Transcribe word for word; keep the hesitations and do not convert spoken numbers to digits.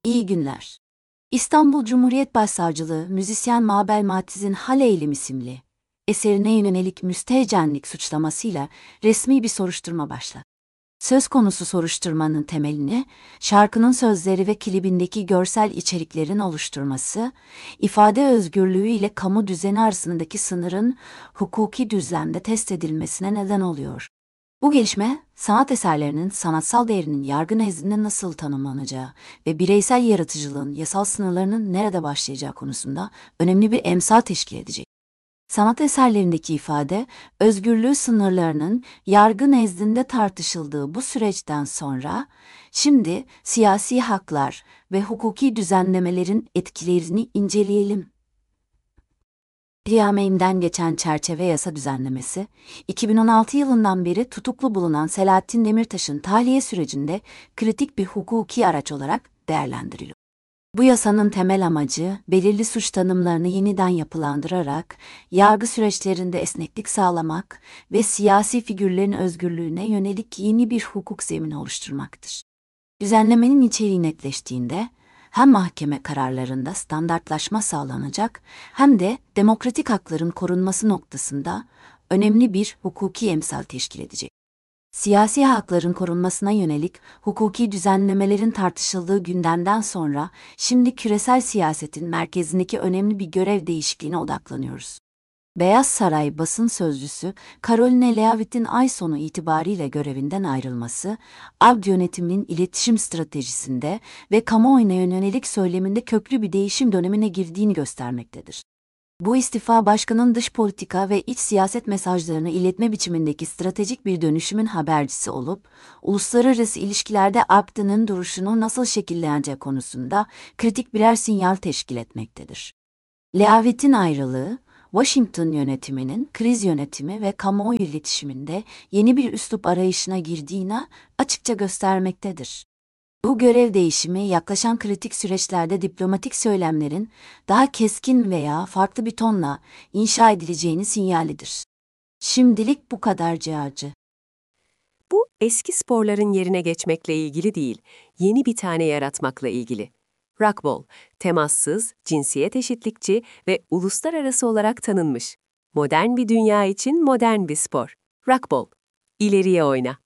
İyi günler. İstanbul Cumhuriyet Başsavcılığı, müzisyen Mabel Matiz'in Haleylim isimli eserine yönelik müstehcenlik suçlamasıyla resmi bir soruşturma başlattı. Söz konusu soruşturmanın temelini, şarkının sözleri ve klibindeki görsel içeriklerin oluşturması, ifade özgürlüğü ile kamu düzeni arasındaki sınırın hukuki düzlemde test edilmesine neden oluyor. Bu gelişme, sanat eserlerinin sanatsal değerinin yargı nezdinde nasıl tanımlanacağı ve bireysel yaratıcılığın yasal sınırlarının nerede başlayacağı konusunda önemli bir emsal teşkil edecek. Sanat eserlerindeki ifade, özgürlüğü sınırlarının yargı nezdinde tartışıldığı bu süreçten sonra, şimdi siyasi haklar ve hukuki düzenlemelerin etkilerini inceleyelim. Piyameynden geçen çerçeve yasa düzenlemesi, iki bin on altı yılından beri tutuklu bulunan Selahattin Demirtaş'ın tahliye sürecinde kritik bir hukuki araç olarak değerlendiriliyor. Bu yasanın temel amacı, belirli suç tanımlarını yeniden yapılandırarak, yargı süreçlerinde esneklik sağlamak ve siyasi figürlerin özgürlüğüne yönelik yeni bir hukuk zemini oluşturmaktır. Düzenlemenin içeriği netleştiğinde, hem mahkeme kararlarında standartlaşma sağlanacak, hem de demokratik hakların korunması noktasında önemli bir hukuki emsal teşkil edecek. Siyasi hakların korunmasına yönelik hukuki düzenlemelerin tartışıldığı gündemden sonra, şimdi küresel siyasetin merkezindeki önemli bir görev değişikliğine odaklanıyoruz. Beyaz Saray basın sözcüsü Caroline Leavitt'in ay sonu itibariyle görevinden ayrılması, A B D yönetiminin iletişim stratejisinde ve kamuoyuna yönelik söyleminde köklü bir değişim dönemine girdiğini göstermektedir. Bu istifa başkanın dış politika ve iç siyaset mesajlarını iletme biçimindeki stratejik bir dönüşümün habercisi olup, uluslararası ilişkilerde A B D'nin duruşunu nasıl şekilleneceği konusunda kritik birer sinyal teşkil etmektedir. Leavitt'in ayrılığı, Washington yönetiminin kriz yönetimi ve kamuoyu iletişiminde yeni bir üslup arayışına girdiğini açıkça göstermektedir. Bu görev değişimi yaklaşan kritik süreçlerde diplomatik söylemlerin daha keskin veya farklı bir tonla inşa edileceğini sinyalidir. Şimdilik bu kadar Ciğerci. Bu eski sporların yerine geçmekle ilgili değil, yeni bir tane yaratmakla ilgili. Racquetball, temassız, cinsiyet eşitlikçi ve uluslararası olarak tanınmış. Modern bir dünya için modern bir spor. Racquetball, ileriye oyna.